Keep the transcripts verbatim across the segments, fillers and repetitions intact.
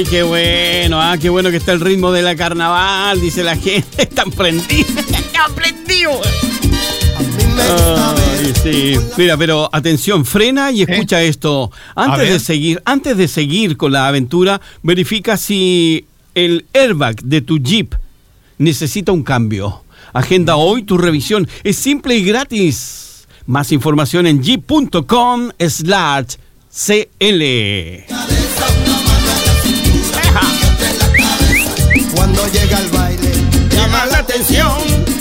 Ay, qué bueno, ah, qué bueno que está el ritmo de la carnaval, dice la gente. Están prendidos, están prendidos. Ay, sí. Mira, pero atención, frena y escucha ¿Eh? esto. Antes de seguir, antes de seguir con la aventura, verifica si el airbag de tu Jeep necesita un cambio. Agenda hoy tu revisión. Es simple y gratis. Más información en jeep punto com slash C L. Cuando llega el baile, llama la atención.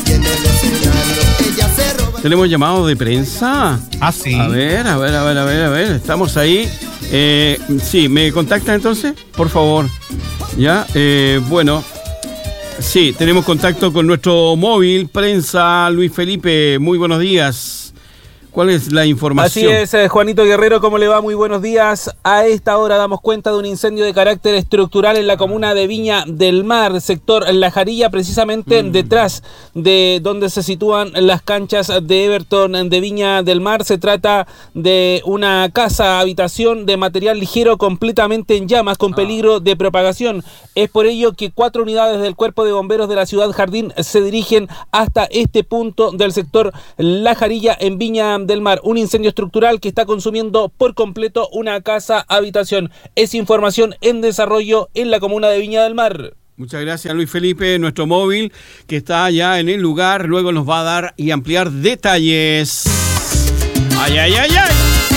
¿Tenemos llamado de prensa? Ah, sí. A ver, a ver, a ver, a ver, a ver. Estamos ahí. Eh, sí, ¿me contacta entonces? Por favor. Ya, eh, bueno. Sí, tenemos contacto con nuestro móvil, prensa, Luis Felipe. Muy buenos días. ¿Cuál es la información? Así es, eh, Juanito Guerrero, ¿cómo le va? Muy buenos días. A esta hora damos cuenta de un incendio de carácter estructural en la comuna de Viña del Mar, sector La Jarilla, precisamente mm. detrás de donde se sitúan las canchas de Everton de Viña del Mar. Se trata de una casa habitación de material ligero completamente en llamas, con peligro de propagación. Es por ello que cuatro unidades del Cuerpo de Bomberos de la Ciudad Jardín se dirigen hasta este punto del sector La Jarilla en Viña del Mar. Un incendio estructural que está consumiendo por completo una casa habitación. Es información en desarrollo en la comuna de Viña del Mar. Muchas gracias, Luis Felipe, nuestro móvil que está allá en el lugar. Luego nos va a dar y ampliar detalles. Ay, ay, ay, ay.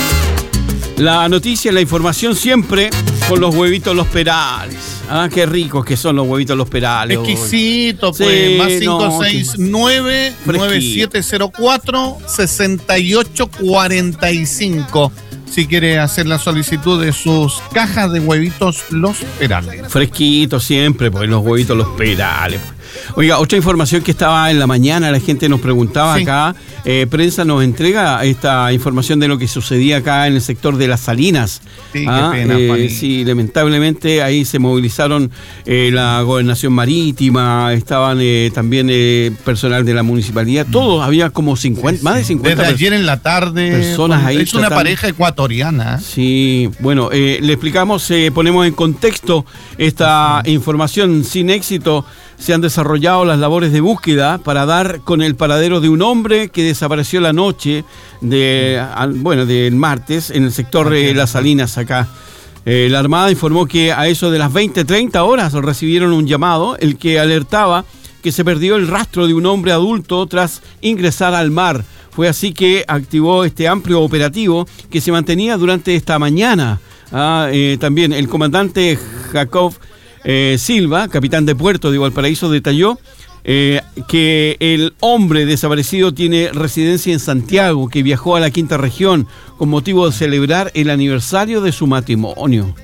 La noticia, la información siempre con los huevitos Los Perales. Ah, qué ricos que son los huevitos Los Perales. Exquisito, pues. Sí, más cinco no, seis nueve, nueve siete cero cuatro, seis ocho cuatro cinco. Si quiere hacer la solicitud de sus cajas de huevitos Los Perales. Fresquito siempre, pues, los huevitos Los Perales. Oiga, otra información que estaba en la mañana, la gente nos preguntaba sí. acá, eh, prensa nos entrega esta información de lo que sucedía acá en el sector de Las Salinas. Sí, ¿Ah? qué pena, eh, Sí, lamentablemente ahí se movilizaron eh, la Gobernación Marítima, estaban eh, también eh, personal de la municipalidad, todos, había como cincuenta, sí, sí. más de cincuenta. Desde ayer en la tarde, personas ahí. Es una tratando. pareja ecuatoriana. Sí, bueno, eh, le explicamos, eh, ponemos en contexto esta información. Sin éxito se han desarrollado las labores de búsqueda para dar con el paradero de un hombre que desapareció la noche de, bueno, del martes en el sector de Las Salinas acá. Eh, la Armada informó que a eso de las veinte treinta horas recibieron un llamado, el que alertaba que se perdió el rastro de un hombre adulto tras ingresar al mar. Fue así que activó este amplio operativo que se mantenía durante esta mañana. Ah, eh, también el comandante Jacob eh, Silva, capitán de puerto de Valparaíso, detalló eh, que el hombre desaparecido tiene residencia en Santiago, que viajó a la quinta región con motivo de celebrar el aniversario de su matrimonio.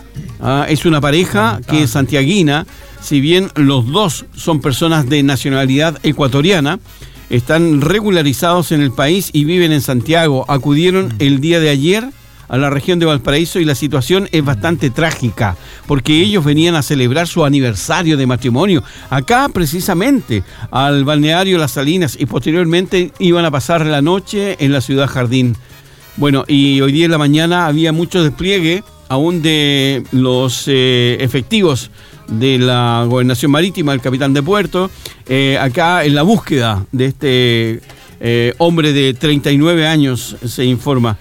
Ah, es una pareja que es santiaguina, si bien los dos son personas de nacionalidad ecuatoriana. Están regularizados en el país y viven en Santiago. Acudieron el día de ayer a la región de Valparaíso y la situación es bastante trágica porque ellos venían a celebrar su aniversario de matrimonio acá precisamente al balneario Las Salinas y posteriormente iban a pasar la noche en la Ciudad Jardín. Bueno, y hoy día en la mañana había mucho despliegue aún de los eh, efectivos de la Gobernación Marítima, el capitán de puerto, eh, acá en la búsqueda de este eh, hombre de treinta y nueve años, se informa,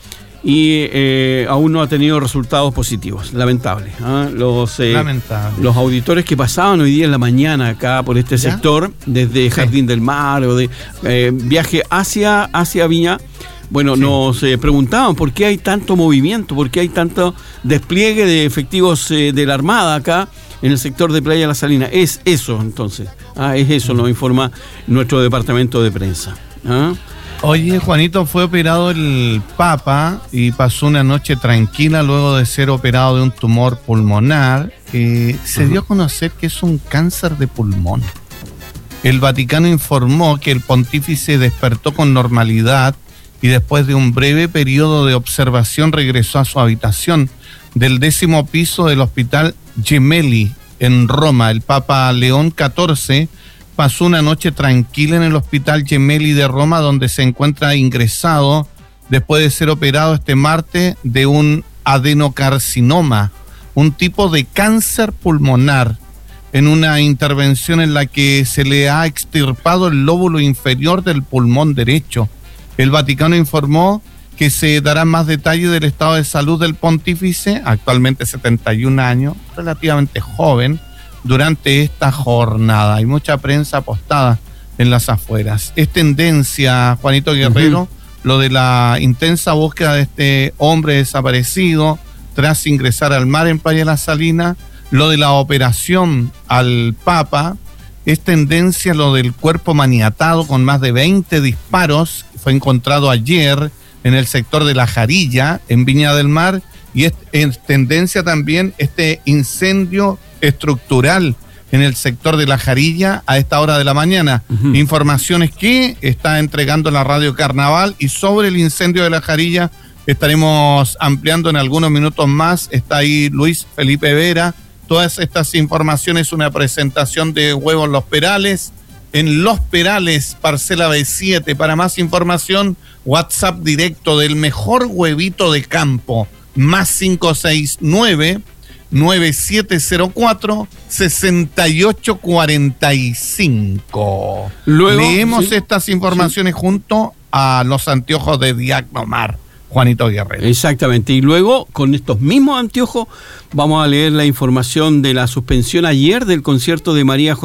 y eh, aún no ha tenido resultados positivos, lamentable. ¿eh? Los, eh, lamentable. Los auditores que pasaban hoy día en la mañana acá por este ¿Ya? sector, desde Jardín sí. del Mar o de eh, viaje hacia, hacia Viña, bueno, sí. nos eh, preguntaban por qué hay tanto movimiento, por qué hay tanto despliegue de efectivos eh, de la Armada acá en el sector de Playa La Salina. Es eso, entonces. Ah, es eso, nos informa nuestro departamento de prensa. ¿Ah? Oye, Juanito, fue operado el Papa y pasó una noche tranquila luego de ser operado de un tumor pulmonar. Eh, se dio a conocer que es un cáncer de pulmón. El Vaticano informó que el pontífice despertó con normalidad y después de un breve periodo de observación regresó a su habitación del décimo piso del Hospital Gemelli en Roma. El Papa León catorce pasó una noche tranquila en el Hospital Gemelli de Roma, donde se encuentra ingresado después de ser operado este martes de un adenocarcinoma un tipo de cáncer pulmonar en una intervención en la que se le ha extirpado el lóbulo inferior del pulmón derecho. El Vaticano informó que se darán más detalles del estado de salud del pontífice, actualmente setenta y un años, relativamente joven, durante esta jornada. Hay mucha prensa apostada en las afueras. Es tendencia, Juanito Guerrero, uh-huh. lo de la intensa búsqueda de este hombre desaparecido tras ingresar al mar en Playa La Salina, lo de la operación al Papa, es tendencia lo del cuerpo maniatado con más de veinte disparos, fue encontrado ayer en el sector de La Jarilla, en Viña del Mar, y es, es tendencia también este incendio estructural en el sector de La Jarilla a esta hora de la mañana. Uh-huh. Informaciones que está entregando la Radio Carnaval, y sobre el incendio de La Jarilla estaremos ampliando en algunos minutos más. Está ahí Luis Felipe Vera. Todas estas informaciones, una presentación de Huevos Los Perales, en Los Perales, parcela B siete. Para más información, WhatsApp directo del mejor huevito de campo, más cinco seis nueve, nueve siete cero cuatro, seis ocho cuatro cinco. Luego, leemos sí, estas informaciones sí. junto a los anteojos de Diagnomar, Juanito Guerrero. Exactamente, y luego con estos mismos anteojos vamos a leer la información de la suspensión ayer del concierto de María José